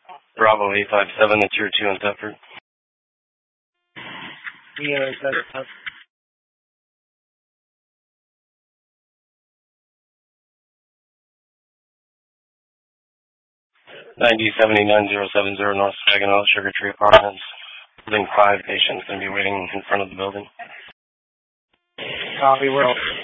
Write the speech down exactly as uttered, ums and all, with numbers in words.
Bravo eight five seven, it's Tier two in Thetford. Yeah, that's up. ninety seventy-nine zero seven zero North Saginaw, Sugar Tree Apartments. Building five patients going to be waiting in front of the building. Copy, will.